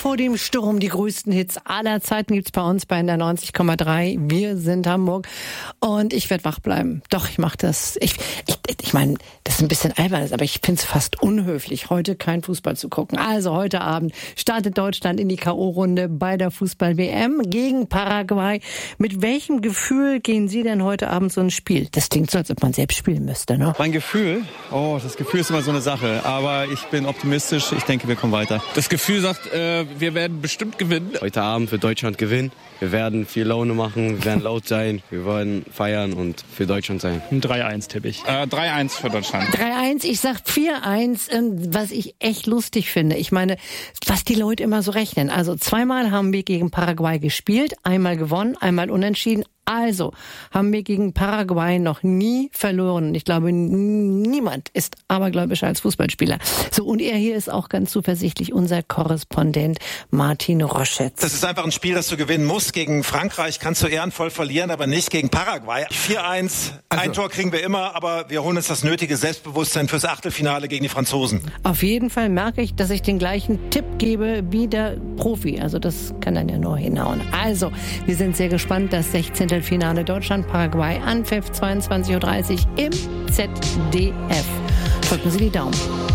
vor dem Sturm. Die größten Hits aller Zeiten gibt's bei uns bei der 90,3. Wir sind Hamburg. Und ich werde wach bleiben. Doch, ich mache das. Ich meine, das ist ein bisschen albern, aber ich finde es fast unhöflich, heute kein Fußball zu gucken. Also heute Abend startet Deutschland in die K.O.-Runde bei der Fußball-WM gegen Paraguay. Mit welchem Gefühl gehen Sie denn heute Abend so ein Spiel? Das klingt so, als ob man selbst spielen müsste, ne? Mein Gefühl? Das Gefühl ist immer so eine Sache. Aber ich bin optimistisch. Ich denke, wir kommen weiter. Das Gefühl sagt, wir werden bestimmt gewinnen. Heute Abend für Deutschland gewinnen. Wir werden viel Laune machen, wir werden laut sein, wir wollen feiern und für Deutschland sein. 3-1 tippe ich. 3-1 für Deutschland. 3-1, ich sag 4-1, was ich echt lustig finde. Ich meine, was die Leute immer so rechnen. Also zweimal haben wir gegen Paraguay gespielt, einmal gewonnen, einmal unentschieden. Also haben wir gegen Paraguay noch nie verloren. Ich glaube, niemand ist abergläubischer als Fußballspieler. So, und er hier ist auch ganz zuversichtlich, unser Korrespondent Martin Roschetz. Das ist einfach ein Spiel, das du gewinnen musst. Gegen Frankreich kannst du ehrenvoll verlieren, aber nicht gegen Paraguay. 4-1, ein Tor kriegen wir immer, aber wir holen uns das nötige Selbstbewusstsein fürs Achtelfinale gegen die Franzosen. Auf jeden Fall merke ich, dass ich den gleichen Tipp gebe wie der Profi. Also das kann dann ja nur hinhauen. Also, wir sind sehr gespannt. Das 16. Finale Deutschland-Paraguay, Anpfiff 22:30 Uhr im ZDF. Drücken Sie die Daumen.